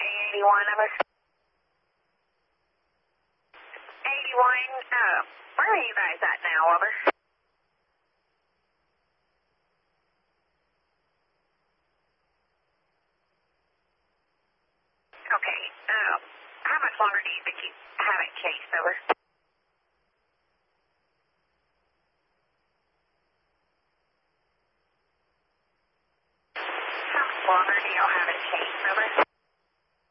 81 of us. 81, where are you guys at now, over? Okay, how much longer do you think you haven't chased, over?